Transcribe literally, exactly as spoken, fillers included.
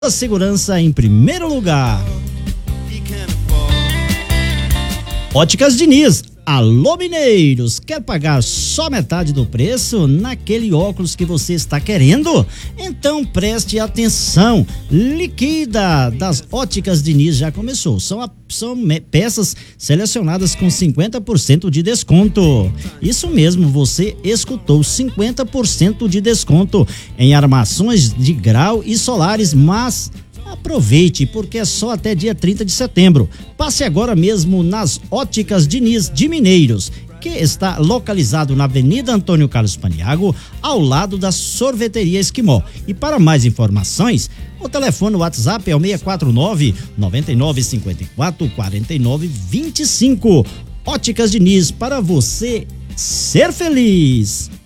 A segurança em primeiro lugar. Óticas Diniz. Alô, mineiros, quer pagar só metade do preço naquele óculos que você está querendo? Então preste atenção, Liquida das Óticas Diniz já começou, são, a, são peças selecionadas com cinquenta por cento de desconto. Isso mesmo, você escutou, cinquenta por cento de desconto em armações de grau e solares, mas aproveite, porque é só até dia trinta de setembro. Passe agora mesmo nas Óticas Diniz de Mineiros, que está localizado na Avenida Antônio Carlos Paniagua, ao lado da Sorveteria Esquimó. E para mais informações, o telefone, o WhatsApp é o seis quatro nove, nove nove cinco quatro, quatro nove dois cinco. Óticas Diniz, para você ser feliz.